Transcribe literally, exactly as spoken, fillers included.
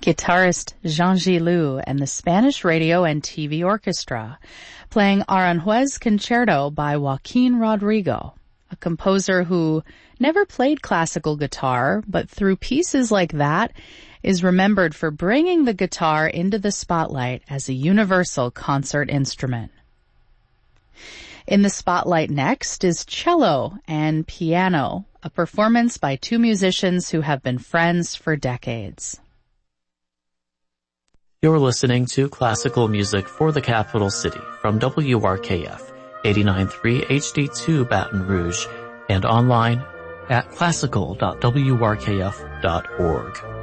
guitarist Jean Gilou and the Spanish Radio and T V Orchestra, playing Aranjuez Concerto by Joaquin Rodrigo, a composer who never played classical guitar, but through pieces like that is remembered for bringing the guitar into the spotlight as a universal concert instrument. In the spotlight next is Cello and Piano, a performance by two musicians who have been friends for decades. You're listening to Classical Music for the Capital City from W R K F eighty-nine point three H D two Baton Rouge and online at classical dot w r k f dot org.